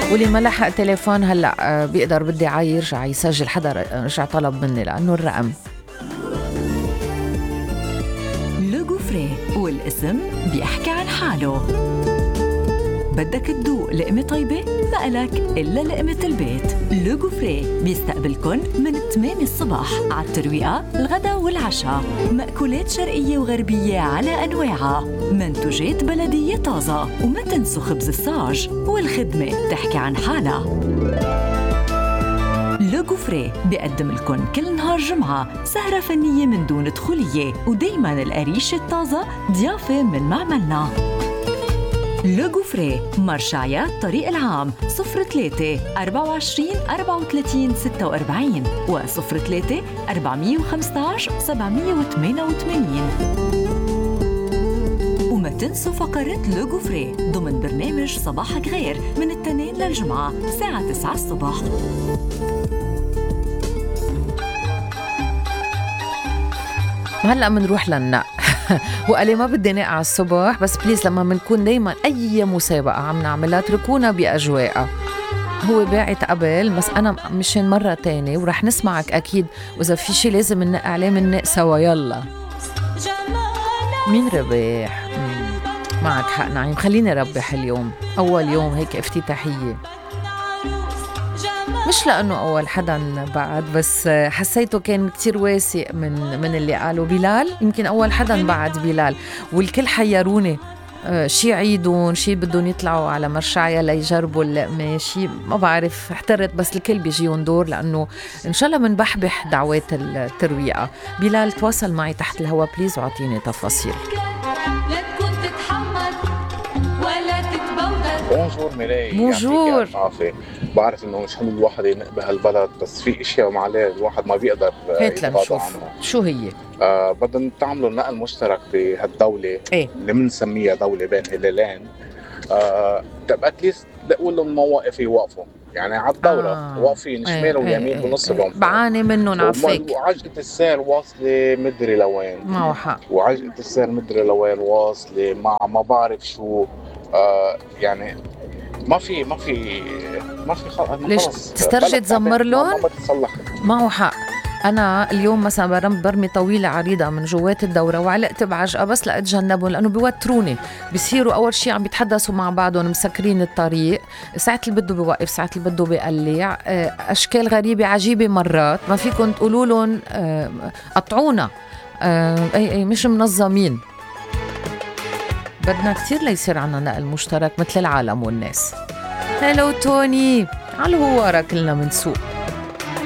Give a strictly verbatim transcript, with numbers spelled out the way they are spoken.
واللي ما لحق تليفون هلا آه، بيقدر بدي عاي يرجع يسجل، حدا رجع طلب مني لأنه الرقم لو غوفري، والاسم بيحكي عن حاله. بدك تدوق لقمة طيبة؟ ما إلك إلا لقمة البيت. لو غوفري بيستقبلكن من تمام الصبح على الترويقة، الغدا والعشاء. مأكولات شرقية وغربية على أنواعها، منتوجات بلدية طازة، وما تنسوا خبز الصاج، والخدمة تحكي عن حالها. لو غوفري بيقدم لكم كل نهار جمعة سهرة فنية من دون دخولية، ودايما القريش الطازة ضيافة من معملنا. لو غوفري، مرشعيات طريق العام، صفر ثلاثة أربعة وعشرين أربعة وثلاثين ستة وأربعين و صفر ثلاثة أربعمية وخمسة عشر سبعمية وثمانية وثمانين. وما تنسوا فقرات لو غوفري ضمن برنامج صباحك غير من التنين للجمعة الساعة تسعة الصبح. هلا منروح للنق. وقالي ما بدي نقع الصبح، بس بليز لما منكون دايما أي مسابقة عم نعملها تركونا بأجواءها. هو باعت قبل، بس أنا مشان مرة تاني ورح نسمعك أكيد، وإذا في شي لازم ننق عليه مننق سوا. يلا مين ربح؟ مم. معك حق نعيم، خليني ربح اليوم، أول يوم هيك افتتاحية، مش لأنه أول حدا بعد، بس حسيته كان كتير واسع من من اللي قالوا بلال. يمكن أول حدا بعد بلال، والكل حيروني شي عيدون، شي بدهم يطلعوا على مرشعية ليجربوا اللقمة، شي ما بعرف، احترت، بس الكل بيجيون دور، لأنه إن شاء الله منبحبح دعوات الترويقة. بلال تواصل معي تحت الهواء بليز وعطيني تفاصيل. بونجور ميراي، بونجور. يعطيك العافية. بعرف انه مش حلو الواحد ينق بهالبلد، بس في اشياء معليه الواحد ما بيقدر هات يتغاضى لنشوف عنها. شو هي؟ آه بدنا تعملوا نقل مشترك بهالدولة ايه اللي بنسميها دولة بين هلالين. آه تبقى اتليست لقوا لهم مواقف يوقفوا، يعني على الدورة آه. واقفين شمال ايه ويمين ايه بنص ايه العنف. بعاني منهم عفيك. وعجقة السير واصلة مدري لوين، معه حق. وعجقة السير مدري لوين واصلة مع ما بعرف شو. آه يعني ما في ما في ما في خلص. ليش تسترجي تزمر لهم؟ ما بتصلح. معه حق. أنا اليوم مثلا برم برمي طويلة عريضة من جوات الدورة وعلقت بعجقة بس لأتجنبهم، لأنه بيوتروني، بيصيروا أول شيء عم بيتحدثوا مع بعضهم مسكرين الطريق، ساعة اللي بده بيوقف، ساعة اللي بده بيقلع، أشكال غريبة عجيبة، مرات ما فيكن تقولوا لهم قطعونا، أي أي مش منظمين. بدنا كتير ليصير عنا نقل مشترك مثل العالم والناس. هلو توني، على الهوارة كلنا منسوق.